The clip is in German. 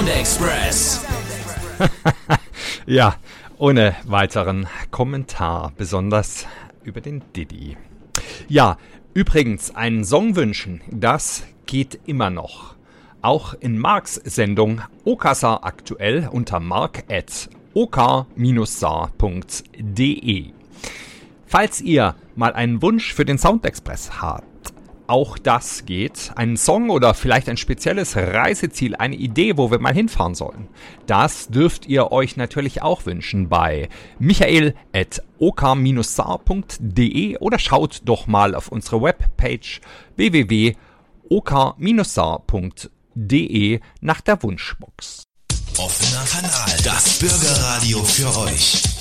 Sound Express. Ja, ohne weiteren Kommentar, besonders über den Diddy. Ja, übrigens, einen Song wünschen, das geht immer noch. Auch in Marks Sendung Okasa aktuell unter mark@ok-sa.de. Falls ihr mal einen Wunsch für den Soundexpress habt, auch das geht. Einen Song oder vielleicht ein spezielles Reiseziel, eine Idee, wo wir mal hinfahren sollen. Das dürft ihr euch natürlich auch wünschen bei michael@ok-sa.de oder schaut doch mal auf unsere Webpage www.ok-sa.de nach der Wunschbox. Offener Kanal, das Bürgerradio für euch.